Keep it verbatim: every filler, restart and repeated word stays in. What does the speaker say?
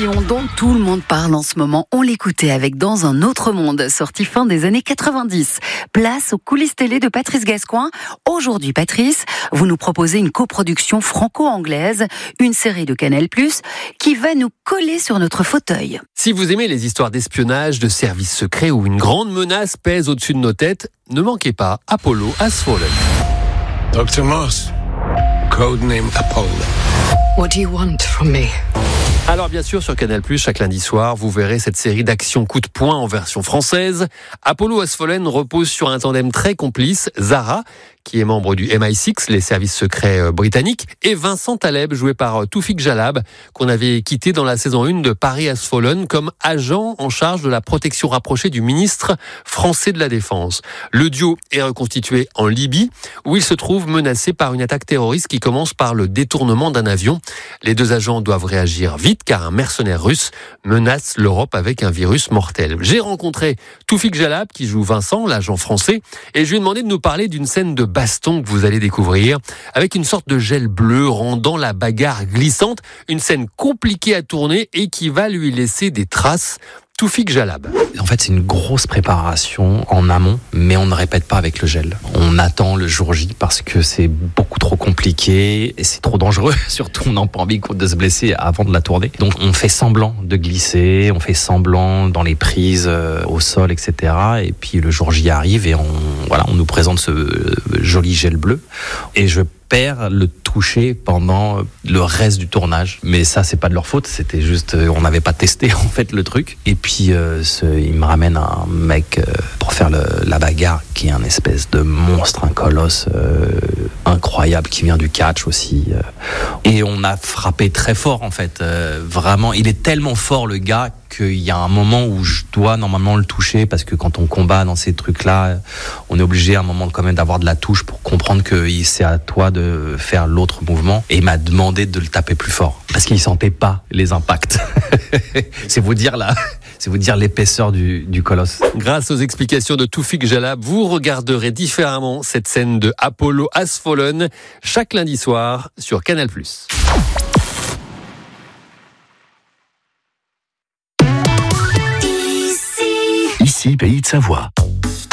Papillon dont tout le monde parle en ce moment. On l'écoutait avec Dans un autre monde, sorti fin des années quatre-vingt-dix. Place aux coulisses télé de Patrice Gascoin. Aujourd'hui, Patrice, vous nous proposez une coproduction franco-anglaise, une série de Canal plus, qui va nous coller sur notre fauteuil. Si vous aimez les histoires d'espionnage, de services secrets où une grande menace pèse au-dessus de nos têtes, ne manquez pas Apollo Has Fallen. docteur Moss, codename Apollo. What do you want from me? Alors bien sûr, sur Canal plus, chaque lundi soir, vous verrez cette série d'action coup de poing en version française. Apollo Has Fallen repose sur un tandem très complice, Zara, qui est membre du M I six, les services secrets britanniques, et Vincent Taleb, joué par Taoufik Jalab, qu'on avait quitté dans la saison un de Paris Has Fallen comme agent en charge de la protection rapprochée du ministre français de la Défense. Le duo est reconstitué en Libye, où il se trouve menacé par une attaque terroriste qui commence par le détournement d'un avion. Les deux agents doivent réagir vite car un mercenaire russe menace l'Europe avec un virus mortel. J'ai rencontré Taoufik Jalab, qui joue Vincent, l'agent français, et je lui ai demandé de nous parler d'une scène de baston que vous allez découvrir, avec une sorte de gel bleu rendant la bagarre glissante, une scène compliquée à tourner et qui va lui laisser des traces. Taoufik Jalab. En fait, c'est une grosse préparation en amont, mais on ne répète pas avec le gel. On attend le jour J parce que c'est beaucoup trop compliqué et c'est trop dangereux. Surtout, on n'a pas envie de se blesser avant de la tourner. Donc, on fait semblant de glisser, on fait semblant dans les prises, euh, au sol, et cetera. Et puis, le jour J arrive et on, voilà, on nous présente ce euh, joli gel bleu. Et je perds le toucher pendant le reste du tournage, mais ça c'est pas de leur faute, c'était juste on n'avait pas testé en fait le truc. Et puis euh, ce, il me ramène un mec euh, pour faire le, la bagarre qui est un espèce de monstre, un colosse euh, incroyable qui vient du catch aussi. Euh, et on a frappé très fort en fait, euh, vraiment. Il est tellement fort le gars qu'il y a un moment où je dois normalement le toucher parce que quand on combat dans ces trucs-là, on est obligé à un moment quand même d'avoir de la touche pour comprendre que c'est à toi de faire l'autre mouvement. Et il m'a demandé de le taper plus fort parce qu'il sentait pas les impacts. c'est vous dire là, c'est vous dire l'épaisseur du, du colosse. Grâce aux explications de Taoufik Jalab, vous regarderez différemment cette scène de Apollo Has Fallen chaque lundi soir sur Canal plus. Ici, Pays de Savoie.